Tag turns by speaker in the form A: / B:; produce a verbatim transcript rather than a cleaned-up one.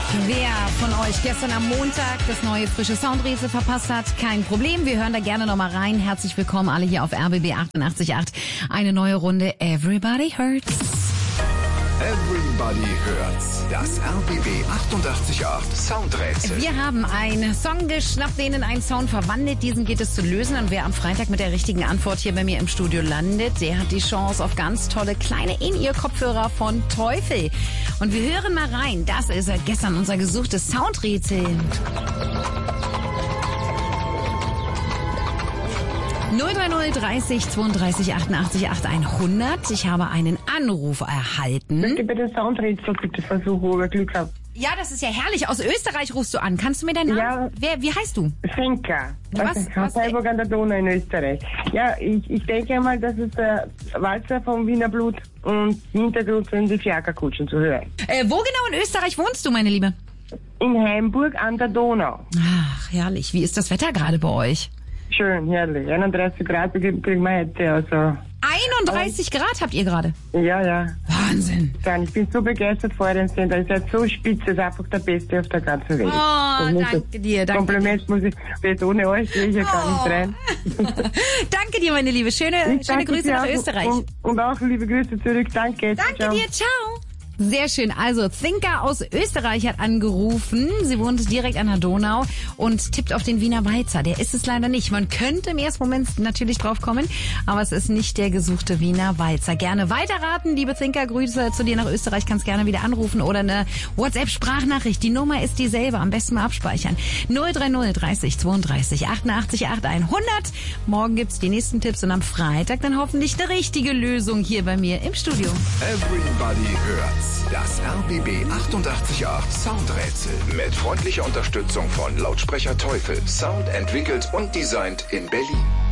A: Wer von euch gestern am Montag das neue frische Soundrätsel verpasst hat, kein Problem. Wir hören da gerne nochmal rein. Herzlich willkommen alle hier auf R B B achtundachtzig Komma acht. Eine neue Runde Everybody Hurts.
B: Everybody hört's. Das R B B achtundachtzig Komma acht Soundrätsel.
A: Wir haben einen Song geschnappt, den in einen Sound verwandelt. Diesen geht es zu lösen. Und wer am Freitag mit der richtigen Antwort hier bei mir im Studio landet, der hat die Chance auf ganz tolle kleine In-Ear-Kopfhörer von Teufel. Und wir hören mal rein. Das ist gestern unser gesuchtes Soundrätsel. null drei null dreißig zweiunddreißig achtundachtzig achthundert. Ich habe einen Anruf erhalten.
C: Möchte bitte Soundrätsel bitte versuchen, ob ich Glück habe.
A: Ja, das ist ja herrlich. Aus Österreich rufst du an. Kannst du mir deinen Namen?
C: Ja.
A: Wer, wie heißt du?
C: Finca.
A: Was- was-
C: Freiburg an der Donau in Österreich. Ja, ich, ich denke einmal, das ist der Walzer vom Wiener Blut und im Hintergrund sind die Fiakerkutschen zu hören.
A: Äh, wo genau in Österreich wohnst du, meine Liebe?
C: In Heimburg an der Donau.
A: Ach, herrlich. Wie ist das Wetter gerade bei euch?
C: Schön, herrlich. einunddreißig Grad kriegen wir heute. Also,
A: einunddreißig Grad habt ihr gerade.
C: ja, ja.
A: Wahnsinn.
C: Dann, ich bin so begeistert vor dem Sender. Ihr seid so spitze, das ist einfach der Beste auf der ganzen Welt.
A: Oh,
C: Das muss
A: danke
C: ich-
A: dir, danke
C: Kompliment muss ich, jetzt ohne euch gehe ich ja gar nicht rein.
A: Danke dir, meine Liebe. Schöne,
C: Ich
A: schöne
C: danke
A: Grüße
C: dir
A: nach
C: auch
A: Österreich.
C: Und, und auch liebe Grüße zurück. Danke.
A: Danke
C: Ciao.
A: dir, ciao. Sehr schön. Also, Thinker aus Österreich hat angerufen. Sie wohnt direkt an der Donau und tippt auf den Wiener Walzer. Der ist es leider nicht. Man könnte im ersten Moment natürlich drauf kommen, aber es ist nicht der gesuchte Wiener Walzer. Gerne weiterraten, liebe Thinker. Grüße zu dir nach Österreich. Kannst gerne wieder anrufen oder eine WhatsApp-Sprachnachricht. Die Nummer ist dieselbe. Am besten mal abspeichern. null drei null dreißig zweiunddreißig achtundachtzig achthundert. Morgen gibt's die nächsten Tipps und am Freitag dann hoffentlich eine richtige Lösung hier bei mir im Studio.
B: Everybody hört's. Das R B B achtundachtzig Komma acht Soundrätsel. Mit freundlicher Unterstützung von Lautsprecher Teufel. Sound entwickelt und designt in Berlin.